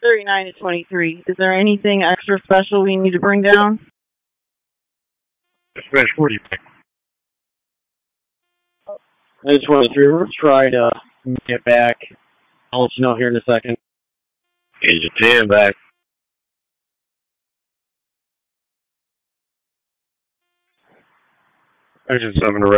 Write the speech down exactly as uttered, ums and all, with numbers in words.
thirty-nine to twenty-three. Is there anything extra special we need to bring down? Smash forty. I just wanted to try to get back. I'll let you know here in a second. Agent ten back. Agent seven around.